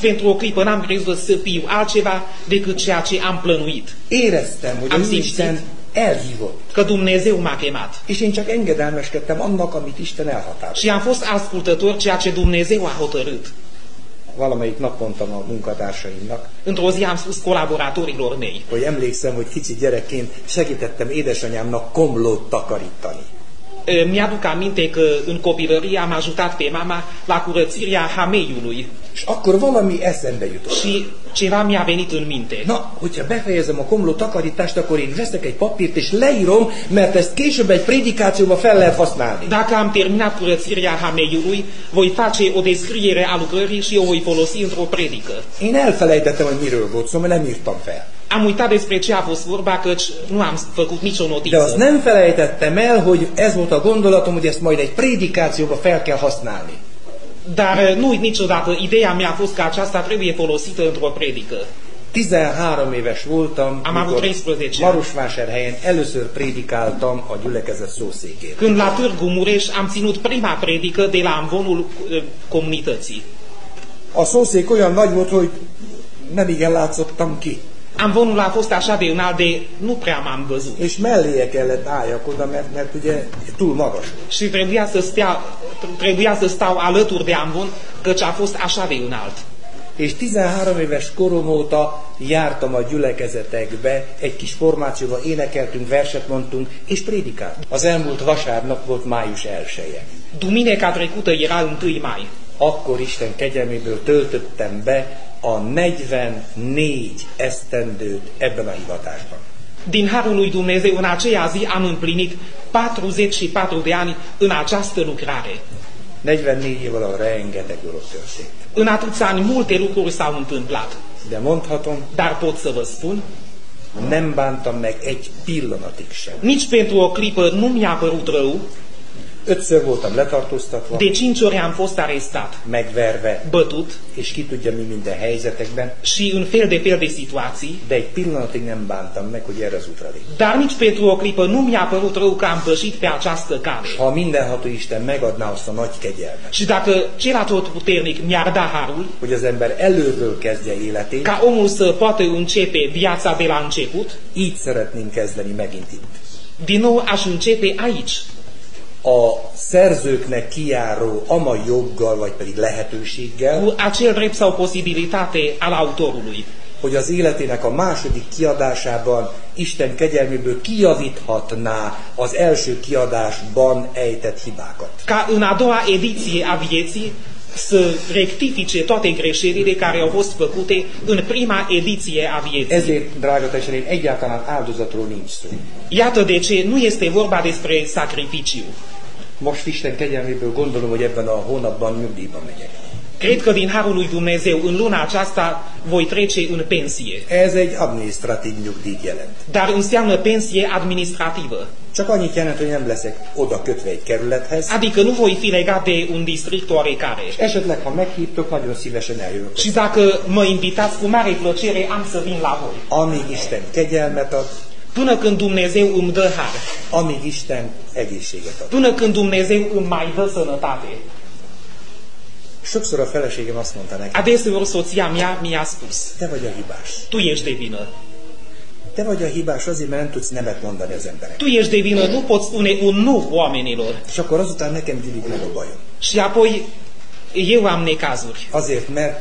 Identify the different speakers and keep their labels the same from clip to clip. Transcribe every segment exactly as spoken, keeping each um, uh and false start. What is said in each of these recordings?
Speaker 1: pentru o clipă n-am crezut să fiu altceva decât ceea ce am plănuit.
Speaker 2: Éreztem, hogy
Speaker 1: Am
Speaker 2: az
Speaker 1: simțit
Speaker 2: Isten elhívott.
Speaker 1: că Dumnezeu m-a chemat.
Speaker 2: És én csak engedelmeskedtem annak, amit Isten elhatározott.
Speaker 1: Și am fost ascultător ceea ce Dumnezeu a hotărât.
Speaker 2: Valamelyik nap mondtam a munkatársaimnak,
Speaker 1: Într-o zi am spus colaboratorilor mei
Speaker 2: hogy emlékszem, hogy kicsi gyerekként segítettem édesanyámnak komlót takarítani.
Speaker 1: Mi-aduc aminte că în copilărie am ajutat pe mama la curățirea hameiului
Speaker 2: És akkor valami eszembe jutott.
Speaker 1: și ceva mi-a venit în minte.
Speaker 2: Na, hogyha befejezem a komló takarítást, akkor én veszek egy papírt és leírom, mert ezt később egy prédikációba fel lehet használni.
Speaker 1: Dacă am terminat curățirea hameiului, voi face o descriere a lucrării și o voi folosi într-o predică.
Speaker 2: Én elfelejtettem, hogy miről volt szó, mert nem írtam fel.
Speaker 1: Am uitat despre ce a fost vorba, căci nu am făcut nicio
Speaker 2: De azt
Speaker 1: notiță.
Speaker 2: nem felejtettem el, hogy ez volt a gondolatom, hogy ezt majd egy prédikációba fel kell használni.
Speaker 1: Dar nu uit niciodată, ideea mea a fost că aceasta trebuie folosită într-o predică.
Speaker 2: tizenhárom éves voltam,
Speaker 1: Am avut
Speaker 2: amikor
Speaker 1: treisprezece ani.
Speaker 2: Marosvásárhelyen először prédikáltam a gyülekezet szószékét.
Speaker 1: Când la Târgu Mureș am ținut prima predică de la amvonul eh, comunității.
Speaker 2: A szószék olyan nagy volt, hogy nem igen látszottam ki.
Speaker 1: Amvonul a fost așa de înalt de nu prea m-am văzut.
Speaker 2: És melléje kellett álljak oda, mert, mert ugye túl magas volt.
Speaker 1: Și trebuia să, stea, trebuia să stau alături de amvon, căci a fost așa de înalt.
Speaker 2: És tizenhárom éves korom óta jártam a gyülekezetekbe, egy kis formációba énekeltünk, verset mondtunk, és prédikáltunk. Az elmúlt vasárnap volt május elseje.
Speaker 1: Duminica trecută era întâi mai.
Speaker 2: Akkor Isten kegyelméből töltöttem be a negyvennégy esztendőt ebben a hivatásban.
Speaker 1: Din harul lui Dumnezeu în aceea zi am împlinit patruzeci și patru de ani în această lucrare.
Speaker 2: negyvennégy év alatt rengeteg dolog történt.
Speaker 1: În atâția ani multe lucruri s-au întâmplat.
Speaker 2: De mondhatom,
Speaker 1: Dar pot să vă spun,
Speaker 2: nem bántam meg egy pillanatig sem.
Speaker 1: nici pentru o clipă nu mi-a părut rău.
Speaker 2: Ötször voltam letartóztatva,
Speaker 1: De cinci ori am fost arestat,
Speaker 2: megverve,
Speaker 1: bătut
Speaker 2: és ki tudja mi minden helyzetekben,
Speaker 1: și în fel de fel de situații,
Speaker 2: de egy pillanatig nem bántam meg, hogy erre az útra léptem.
Speaker 1: dar nici pentru o clipă nu mi-a părut rău că am pășit pe această cale.
Speaker 2: Ha mindenható Isten megadná azt a nagy kegyelmet,
Speaker 1: Și dacă cel atotputernic mi-ar da harul,
Speaker 2: hogy az ember előről kezdje életét,
Speaker 1: ca omul să poată începe viața de la început,
Speaker 2: így szeretném kezdeni megint itt.
Speaker 1: din nou aș începe aici.
Speaker 2: A szerzőknek kijáró ama joggal, vagy pedig lehetőséggel,
Speaker 1: Cu acel drept sau posibilitate al autorului,
Speaker 2: hogy az életének a második kiadásában Isten kegyelméből kijavíthatná az első kiadásban ejtett hibákat.
Speaker 1: ca în a doua ediție a vieții să rectifice toate greșelile care au fost făcute în prima ediție a vieții.
Speaker 2: Ezért, drága testvéreim, egyáltalán áldozatról nincs szó.
Speaker 1: Iată de ce nu este vorba despre sacrificiu.
Speaker 2: Most Isten kegyelméből gondolom, hogy ebben a hónapban nyugdíjba megyek.
Speaker 1: Cred că din harul lui Dumnezeu în luna aceasta voi trece în pensie.
Speaker 2: Ez egy adminisztratív nyugdíjt jelent.
Speaker 1: Dar înseamnă pensie administrativă.
Speaker 2: Csak annyit jelent, hogy nem leszek oda kötve egy kerülethez,
Speaker 1: Adică nu voi fi legat de un district oarecare.
Speaker 2: esetleg, ha meghívtok, nagyon szívesen eljövök.
Speaker 1: Și dacă mă invitați, cu mare plăcere am să vin la voi.
Speaker 2: Amíg Isten kegyelmet ad,
Speaker 1: Până când Dumnezeu îmi dă har.
Speaker 2: amíg Isten egészséget ad.
Speaker 1: Până când Dumnezeu îmi mai dă sănătate.
Speaker 2: Sokszor a feleségem azt mondta nekem,
Speaker 1: Adeseori soția mea mi-a spus,
Speaker 2: te vagy a hibás.
Speaker 1: tu ești de vină.
Speaker 2: Te vagy a hibás azért, mert nem tudsz nemet mondani az emberek.
Speaker 1: Tu ești de vină, nu poți spune un nu oamenilor.
Speaker 2: És akkor azután nekem gyűlik meg a bajom.
Speaker 1: Și apoi eu am necazuri.
Speaker 2: Azért, mert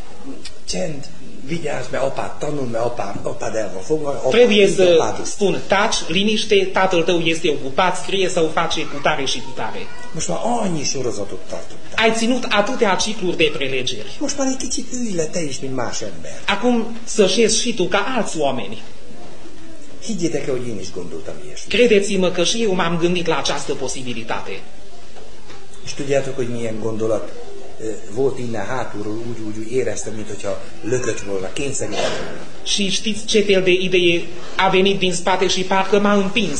Speaker 2: csend, vigyázz, mert apád tanul, mert apád, apád el van fogva, apád,
Speaker 1: Trebuie să
Speaker 2: apád.
Speaker 1: spun, taci, liniște, tatăl tău este ocupat, scrie sau face cu tare și cu tare.
Speaker 2: Most már annyi sorozatot tartottam.
Speaker 1: Ai ținut atâtea cicluri de prelegeri.
Speaker 2: Most már egy kicsit ülj le te is, mint más ember.
Speaker 1: Acum să șezi și tu ca alți oameni.
Speaker 2: Higgyétek el, hogy én is gondoltam ilyesmit.
Speaker 1: Credeți-mă că și eu m-am gândit la această posibilitate.
Speaker 2: És tudjátok, hogy milyen gondolat eh, volt innen hátulról, úgy, úgy, úgy éreztem, mintha lökött volna, kényszerített volna.
Speaker 1: Și știți ce fel de idee a venit din spate și parcă m-a împins.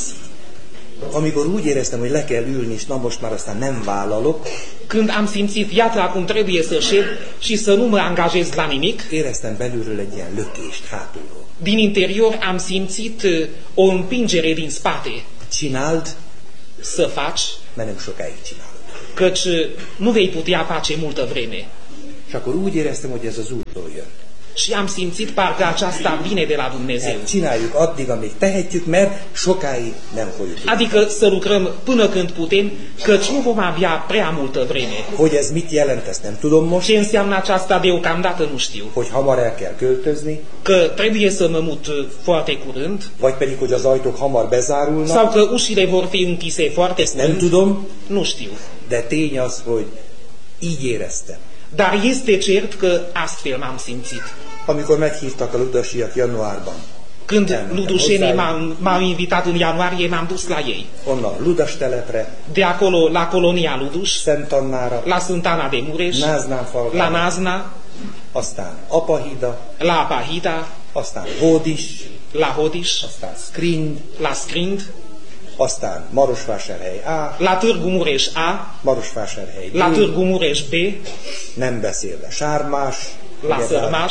Speaker 2: Amikor úgy éreztem, hogy le kell ülni, és na most már aztán nem vállalok,
Speaker 1: Când am simțit, iată, acum trebuie să șed și să nu mă angajez la nimic,
Speaker 2: éreztem belülről egy ilyen lökést hátulról.
Speaker 1: din interior am simțit uh, o împingere din spate.
Speaker 2: Csináld,
Speaker 1: Să faci,
Speaker 2: mert nem sokáig csinálod.
Speaker 1: căci uh, nu vei putea face multă vreme.
Speaker 2: És akkor úgy éreztem, hogy ez az útról jön.
Speaker 1: Și am simțit parcă aceasta vine de la Dumnezeu.
Speaker 2: Csináljuk addig, amíg tehetjük, mert sokáig nem fogjuk.
Speaker 1: Adică să lucrăm până când putem, căci nu vom avea prea multă vreme.
Speaker 2: Hogy ez mit jelent, ezt nem tudom most.
Speaker 1: Ce înseamnă aceasta deocamdată nu știu.
Speaker 2: Hogy hamar el kell költözni.
Speaker 1: Că trebuie să mă mut foarte curând.
Speaker 2: Vagy pedig, hogy az ajtók hamar bezárulnak.
Speaker 1: Sau că ușile vor fi închise foarte curând.
Speaker 2: Nem tudom.
Speaker 1: Nu știu.
Speaker 2: De tény az, hogy így éreztem.
Speaker 1: Dar este cert că astfel m-am simțit.
Speaker 2: Amikor meghívtak a ludasiak januárban.
Speaker 1: Când ludușenii m-au invitat în ianuarie, m-am dus la ei.
Speaker 2: Onnan Ludas telepre.
Speaker 1: De acolo la colonia Ludus.
Speaker 2: Szent Annára.
Speaker 1: La Sântana de Mureș.
Speaker 2: Náznánfalvára.
Speaker 1: La Názna.
Speaker 2: Aztán Apahida.
Speaker 1: La Apahida.
Speaker 2: Aztán Hódis.
Speaker 1: La Hódis.
Speaker 2: Aztán Skrind.
Speaker 1: La Skrind.
Speaker 2: Aztán Marosvásárhely A.
Speaker 1: La Târgu Mureș A.
Speaker 2: Marosvásárhely B.
Speaker 1: La Târgu Mureș B.
Speaker 2: Nem beszélve Sármás.
Speaker 1: La Sărmaș.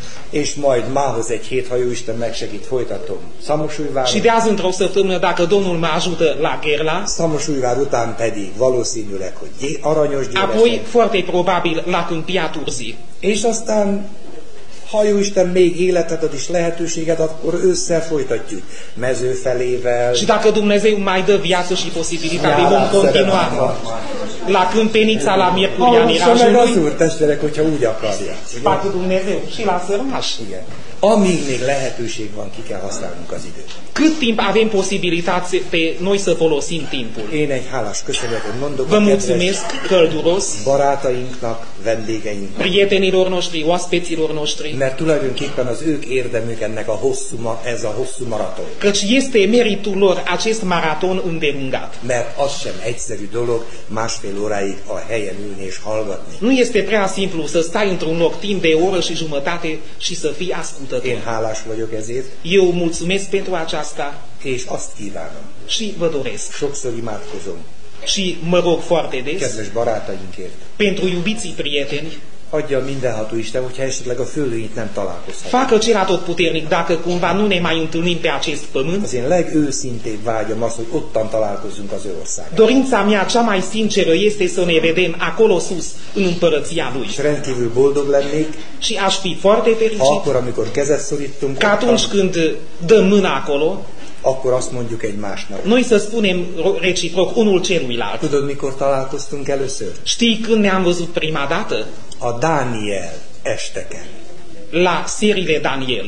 Speaker 2: És majd mához egy hét, ha Jóisten megsegít, folytatom Szamosújváron.
Speaker 1: Și de azi într-o săptămână, dacă Domnul mă ajută, la Gherla.
Speaker 2: Szamosújvár után pedig valószínűleg, hogy Aranyos Győr.
Speaker 1: Apoi, foarte probabil, la Câmpia Turzii.
Speaker 2: És aztán, ha Jóisten még életet ad és lehetőséget, akkor ősszel folytatjuk. Mezőfelével.
Speaker 1: Și dacă Dumnezeu mai dă viață și posibilitate, vom continua la Câmpenița, la Miercurianii Rajului.
Speaker 2: Az Úr, testvérek, hogyha úgy akarják.
Speaker 1: Facă Dumnezeu și la Sărmaș.
Speaker 2: Igen. Amíg még lehetőség van, ki kell használnunk az időt.
Speaker 1: Cât timp avem posibilitate noi să folosim timpul.
Speaker 2: Én egy hálás köszönetet mondok
Speaker 1: Vă mulțumesc călduros
Speaker 2: barátainknak, vendégeinknak.
Speaker 1: Prietenilor noștri, oaspeților noștri.
Speaker 2: Mert tulajdonképpen az ők érdemük ennek a hosszú, ez a hosszú maraton.
Speaker 1: Căci este meritul lor acest maraton îndelungat.
Speaker 2: Mert az sem egyszerű dolog másfél óráig a helyen ülni és hallgatni.
Speaker 1: Nu este prea simplu să stai într-un loc timp de o oră și jumătate și să fii ascultător.
Speaker 2: Én hálás vagyok ezért.
Speaker 1: Eu mulțumesc pentru aceasta.
Speaker 2: És azt kívánom.
Speaker 1: Și vă doresc.
Speaker 2: Sokszor imádkozom.
Speaker 1: Și mă rog foarte des.
Speaker 2: Kedves barátainkért.
Speaker 1: Pentru iubiții prieteni.
Speaker 2: Adja mindenható Isten, hogyha esetleg a földön itt nem találkozhatunk.
Speaker 1: Facă cel atotputernic dacă cumva nu ne mai întâlnim pe acest pământ.
Speaker 2: Az én legőszintébb vágyam az, hogy ottan találkozzunk az ő országában.
Speaker 1: Dorința mea cea mai sinceră este să ne vedem acolo sus, în împărăția Lui.
Speaker 2: És rendkívül boldog lennék.
Speaker 1: Și aș fi foarte fericit.
Speaker 2: Akkor, amikor kezet szorítunk.
Speaker 1: Că atunci când dăm mâna acolo.
Speaker 2: Akkor azt mondjuk egymásnak.
Speaker 1: Noi să spunem reciproc unul celuilalt.
Speaker 2: Tudod, mikor találkoztunk először?
Speaker 1: Știi când ne-am văzut prima dată?
Speaker 2: A Dániel esteken.
Speaker 1: La serile Daniel.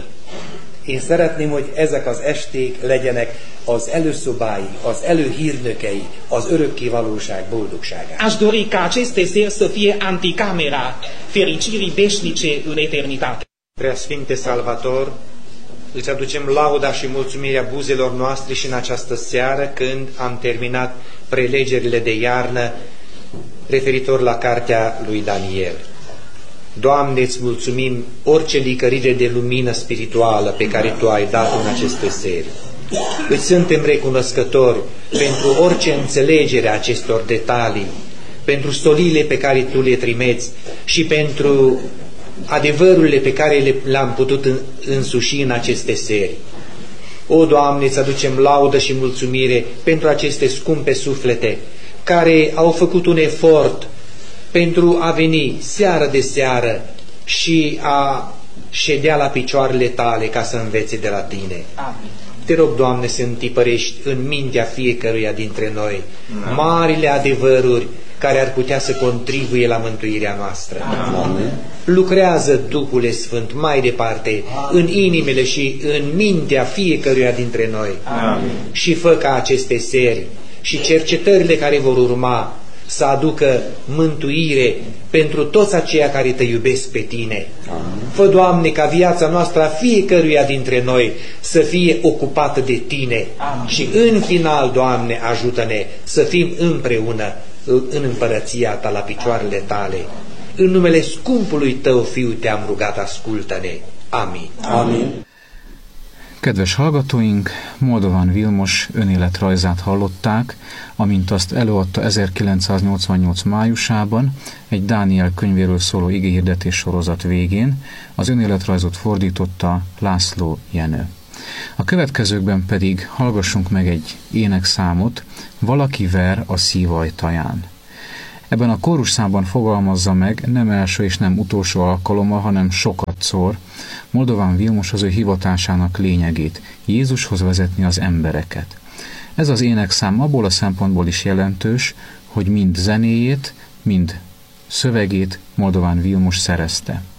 Speaker 2: Én szeretném, hogy ezek az esték legyenek az előszobái, az előhírnökei, az örökké valóság boldogságának.
Speaker 1: Aș dori ca aceste seri să fie anticamera fericirii veșnice în eternitate.
Speaker 3: Preasfinte Salvator, îți aducem lauda și mulțumirea buzelor noastre și în această seară când am terminat prelegerile de iarnă referitor la cartea lui Daniel. Doamne, îți mulțumim orice licărire de lumină spirituală pe care Tu ai dat în aceste seri. Îți suntem recunoscători pentru orice înțelegere a acestor detalii, pentru stoliile pe care Tu le trimeți și pentru adevărurile pe care le-am putut însuși în aceste seri. O, Doamne, îți aducem laudă și mulțumire pentru aceste scumpe suflete care au făcut un efort pentru a veni seară de seară și a ședea la picioarele Tale ca să învețe de la Tine.
Speaker 1: Amin.
Speaker 3: Te rog, Doamne, să întipărești în mintea fiecăruia dintre noi marile adevăruri care ar putea să contribuie la mântuirea noastră.
Speaker 2: Amin.
Speaker 3: Lucrează Duhul Sfânt mai departe în inimile și în mintea fiecăruia dintre noi.
Speaker 2: Amin.
Speaker 3: Și fă ca aceste seri și cercetările care vor urma să aducă mântuire pentru toți aceia care Te iubesc pe Tine. Amin. Fă, Doamne, ca viața noastră a fiecăruia dintre noi să fie ocupată de Tine. Amin. Și în final, Doamne, ajută-ne să fim împreună în împărăția Ta, la picioarele Tale. În numele scumpului Tău Fiu Te-am rugat, ascultă-ne. Amin.
Speaker 2: Amin.
Speaker 4: Kedves hallgatóink, Moldovan Vilmos önéletrajzát hallották, amint azt előadta ezerkilencszáznyolcvannyolc májusában egy Dániel könyvéről szóló igehirdetés sorozat végén, az önéletrajzot fordította László Jenő. A következőkben pedig hallgassunk meg egy énekszámot, Valaki ver a szív ajtaján. Ebben a kórusszámban fogalmazza meg nem első és nem utolsó alkalommal, hanem sokatszor Moldován Vilmos az ő hivatásának lényegét, Jézushoz vezetni az embereket. Ez az énekszám abból a szempontból is jelentős, hogy mind zenéjét, mind szövegét Moldován Vilmos szerezte.